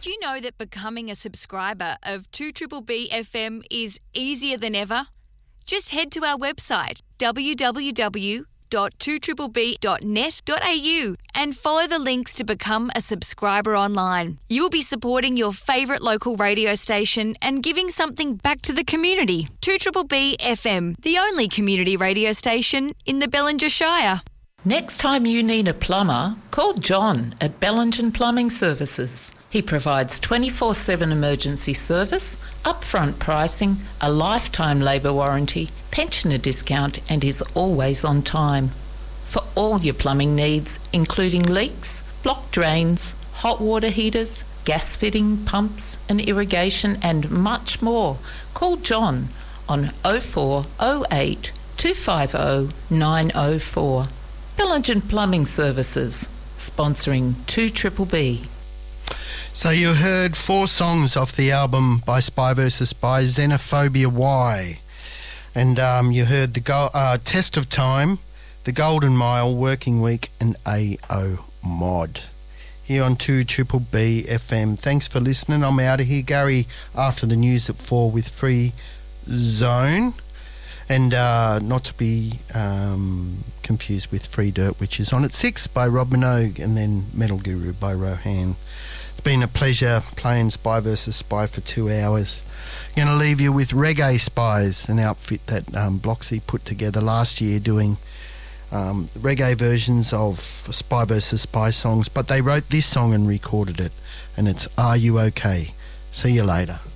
Did you know that becoming a subscriber of 2BBB FM is easier than ever? Just head to our website, www.2BBB.net.au, and follow the links to become a subscriber online. You'll be supporting your favourite local radio station and giving something back to the community. 2BBB FM, the only community radio station in the Bellinger Shire. Next time you need a plumber, call John at Bellingen Plumbing Services. He provides 24/7 emergency service, upfront pricing, a lifetime labour warranty, pensioner discount, and is always on time. For all your plumbing needs, including leaks, blocked drains, hot water heaters, gas fitting, pumps and irrigation, and much more, call John on 0408 250 904. Bellingen Plumbing Services, sponsoring 2BBB. So you heard 4 songs off the album by Spy vs. Spy, Xenophobia Why. And you heard the Test of Time, The Golden Mile, Working Week, and AO Mod. Here on 2BBB FM. Thanks for listening. I'm out of here. Gary after the news at 4 with Free Zone. And not to be confused with Free Dirt, which is on at 6 by Rob Minogue, and then Metal Guru by Rohan. It's been a pleasure playing Spy vs. Spy for 2 hours. Going to leave you with Reggae Spies, an outfit that Bloxy put together last year doing reggae versions of Spy vs. Spy songs, but they wrote this song and recorded it, and it's Are You OK? See you later.